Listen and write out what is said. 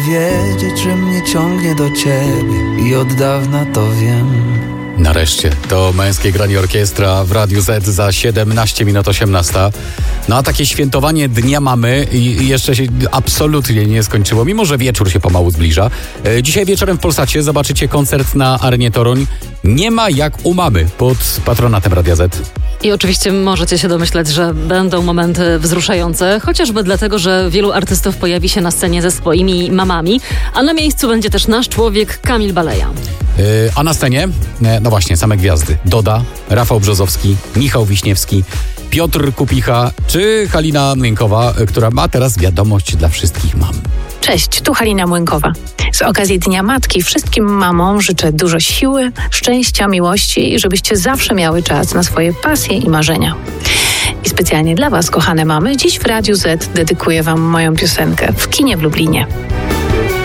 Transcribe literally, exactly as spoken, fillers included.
Wiedzieć, że mnie ciągnie do ciebie i od dawna to wiem. Nareszcie, to Męskie Granie Orkiestra w Radiu Z za siedemnaście minut osiemnasta. No a takie świętowanie Dnia Mamy i jeszcze się absolutnie nie skończyło, mimo że wieczór się pomału zbliża. E, dzisiaj wieczorem w Polsacie zobaczycie koncert na Arenie Toruń. Nie ma jak u mamy pod patronatem Radia Z. I oczywiście możecie się domyślać, że będą momenty wzruszające, chociażby dlatego, że wielu artystów pojawi się na scenie ze swoimi mamami, a na miejscu będzie też nasz człowiek Kamil Baleja. Yy, a na scenie, e, no właśnie, same gwiazdy. Doda, Rafał Brzozowski, Michał Wiśniewski, Piotr Kupicha czy Halina Młynkowa, która ma teraz wiadomość dla wszystkich mam. Cześć, tu Halina Młynkowa. Z okazji Dnia Matki wszystkim mamom życzę dużo siły, szczęścia, miłości i żebyście zawsze miały czas na swoje pasje i marzenia. I specjalnie dla was, kochane mamy, dziś w Radiu Z dedykuję wam moją piosenkę W kinie w Lublinie.